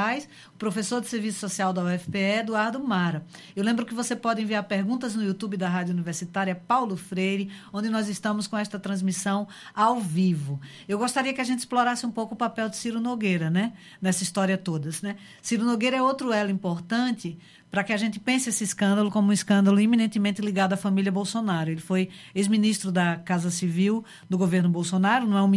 Ferraz, o professor de Serviço Social da UFPE, Eduardo Mara. Eu lembro que você pode enviar perguntas no YouTube da Rádio Universitária Paulo Freire, onde nós estamos com esta transmissão ao vivo. Eu gostaria que a gente explorasse um pouco o papel de Ciro Nogueira, né? Nessa história toda, né? Ciro Nogueira é outro elo importante para que a gente pense esse escândalo como um escândalo eminentemente ligado à família Bolsonaro. Ele foi ex-ministro da Casa Civil do governo Bolsonaro, não é um